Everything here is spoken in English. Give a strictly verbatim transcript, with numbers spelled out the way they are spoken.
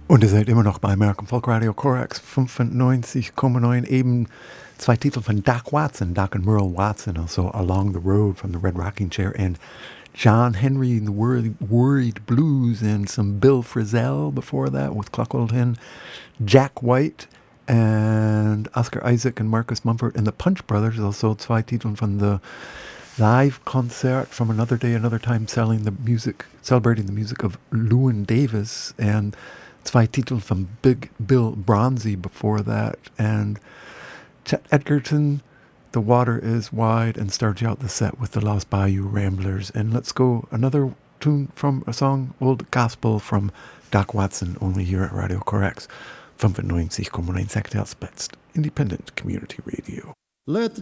Und ihr seid immer noch bei American Folk Radio Corax fünfundneunzig Komma neun, eben zwei Titel von Doc Watson, Doc and Merle Watson, also Along the Road from the Red Rocking Chair, and John Henry and the Worried, Worried Blues, and some Bill Frisell before that with Clockwork Hen, Jack White, and Oscar Isaac and Marcus Mumford, and the Punch Brothers, also zwei Titel von the Live Concert from Another Day, Another Time, selling the music, celebrating the music of Llewyn Davis, and zwei Titel from Big Bill Bronzy before that, and Chet Edgerton, The Water is Wide, and starts out the set with the Lost Bayou Ramblers. And let's go another tune from a song, Old Gospel from Doc Watson, only here at Radio Corax fünfundneunzig Komma neun Sechstel Spitz, Independent Community Radio. Let the